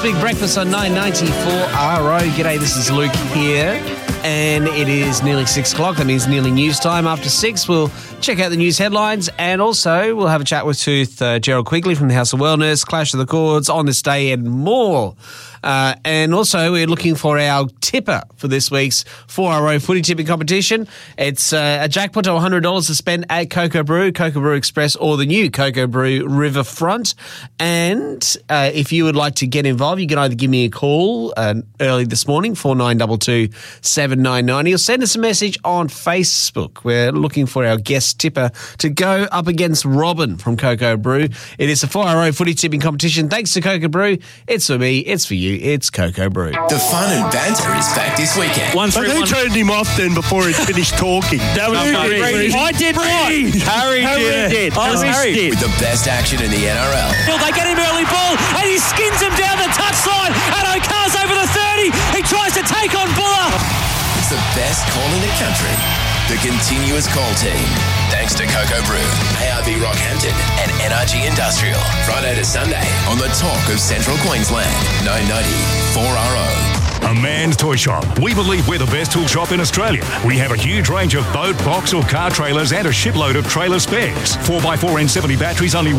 Big Breakfast on 994 RO. G'day, this is Luke here. And it is nearly 6 o'clock. That means nearly news time. After 6, we'll check out the news headlines. And also, we'll have a chat with Gerald Quigley from the House of Wellness, Clash of the Chords, On This Day and more. And also, we're looking for our tipper for this week's 4RO footy tipping competition. It's a jackpot of $100 to spend at Cocoa Brew Express, or the new Cocoa Brew Riverfront. And if you would like to get involved, you can either give me a call early this morning, 4922 7990, or send us a message on Facebook. We're looking for our guest tipper to go up against Robin from Cocoa Brew. It is a 4RO footy tipping competition. Thanks to Cocoa Brew. It's for me, it's for you, it's Cocoa Brew. The fun and banter is back this weekend. Who turned him off then before he finished talking? That was Harry. I did what? Harry did. Harry did. With the best action in the NRL. They get him early ball and he skins him down the touchline and O'Carr's over the 30. He tries to take on Buller. It's the best call in the country. The continuous call team. Thanks to Cocoa Brew, ARB Rockhampton and NRG Industrial. Friday to Sunday on the talk of Central Queensland. 990 4RO. A Man's Toy Shop. We believe we're the best tool shop in Australia. We have a huge range of boat, box or car trailers and a shipload of trailer spares. 4x4 N70 batteries only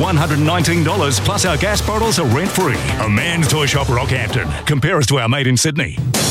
$119, plus our gas bottles are rent-free. A Man's Toy Shop, Rockhampton. Compare us to our mate in Sydney.